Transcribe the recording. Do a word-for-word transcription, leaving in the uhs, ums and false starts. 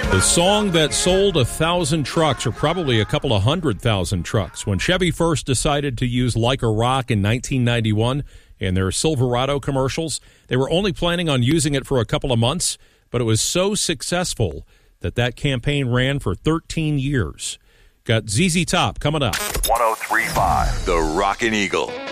The song that sold a thousand trucks, or probably a couple of hundred thousand trucks. When Chevy first decided to use Like a Rock in nineteen ninety-one in their Silverado commercials, they were only planning on using it for a couple of months, but it was so successful that that campaign ran for thirteen years. Got Z Z Top coming up. one oh three point five The Rockin' Eagle.